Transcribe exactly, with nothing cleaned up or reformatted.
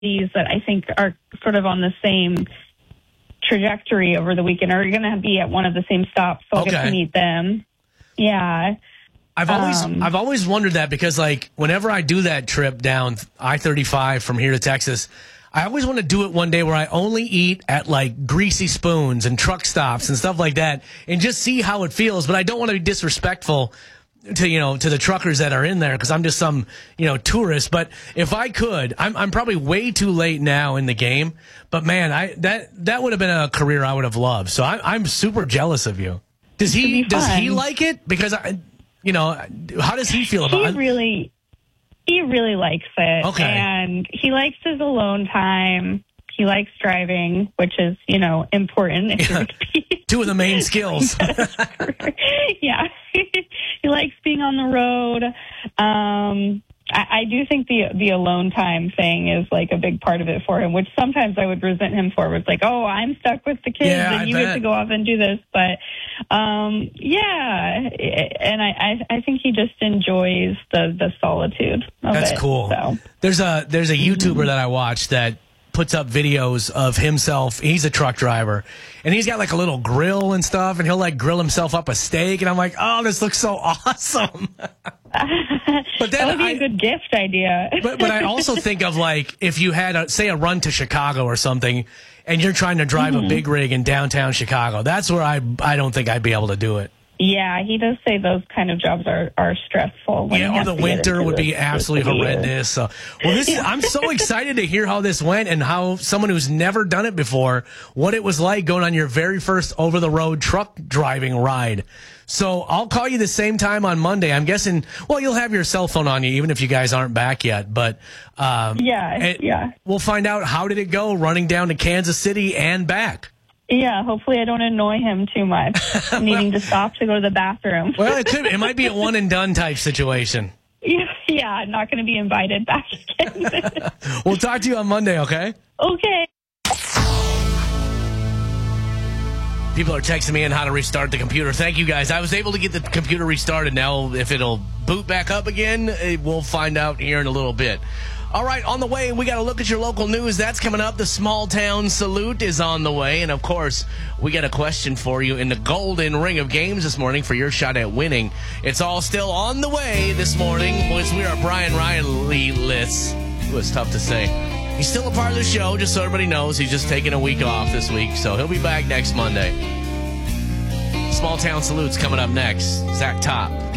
these that I think are sort of on the same trajectory over the weekend are going to be at one of the same stops, so I'll Okay. get to meet them. Yeah. I've always Um, I've always wondered that because, like, whenever I do that trip down I thirty-five from here to Texas, I always want to do it one day where I only eat at, like, Greasy Spoons and truck stops and stuff like that and just see how it feels. But I don't want to be disrespectful to, you know, to the truckers that are in there because I'm just some, you know, tourist. But if I could, I'm I'm probably way too late now in the game. But, man, I that that would have been a career I would have loved. So I, I'm super jealous of you. Does he be does he fun. like it? Because I... You know, how does he feel about He it? really, he really likes it. Okay. And he likes his alone time. He likes driving, which is, you know, important if you're going to be. Two of the main skills. Yeah. He likes being on the road. Um, I, I do think the the alone time thing is like a big part of it for him, which sometimes I would resent him for. It's like, oh, I'm stuck with the kids Yeah, and I you bet. get to go off and do this. But um, yeah, and I, I, I think he just enjoys the, the solitude of That's it. cool. So. There's a there's a YouTuber that I watch that puts up videos of himself. He's a truck driver, and he's got like a little grill and stuff, and he'll like grill himself up a steak, and I'm like, oh, this looks so awesome. But then That would be I, a good gift idea. but but I also think of like if you had a, say a run to Chicago or something, and you're trying to drive Mm-hmm. a big rig in downtown Chicago. That's where I I don't think I'd be able to do it. Yeah, he does say those kind of jobs are, are stressful. When he Yeah, or has the to get winter into would be the- absolutely the- horrendous. So, well, this I'm so excited to hear how this went and how someone who's never done it before, what it was like going on your very first over-the-road truck driving ride. So I'll call you the same time on Monday. I'm guessing, well, you'll have your cell phone on you, even if you guys aren't back yet. But um, Yeah, and yeah. we'll find out how did it go running down to Kansas City and back. Yeah, hopefully I don't annoy him too much, needing to stop to go to the bathroom. Well, it could. It might be a one and done type situation. Yeah, I'm not going to be invited back again. We'll talk to you on Monday, okay? Okay. People are texting me on how to restart the computer. Thank you, guys. I was able to get the computer restarted. Now, if it'll boot back up again, eh, we'll find out here in a little bit. All right, on the way, we got to look at your local news. That's coming up. The Small Town Salute is on the way. And, of course, we got a question for you in the golden ring of games this morning for your shot at winning. It's all still on the way this morning. Boys, we are Brian Riley-less. It was tough to say. He's still a part of the show, just so everybody knows. He's just taking a week off this week, so he'll be back next Monday. Small Town Salute's coming up next. Zach Top.